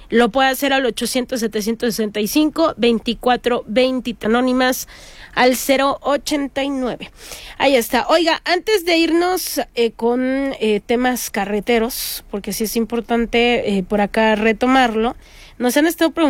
lo puede hacer al 800-765-2420, anónimas al 089. Ahí está. Oiga, antes de irnos con temas carreteros, porque sí es importante por acá retomarlo, nos han estado preguntando